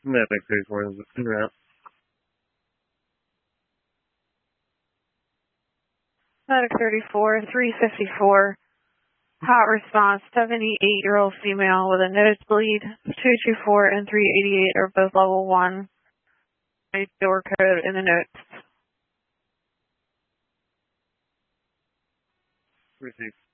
Medic 34 is en route. Medic 34, 354. Hot response, 78-year-old female with a nosebleed. 224 and 388 are both level 1. Door code in the notes. Received.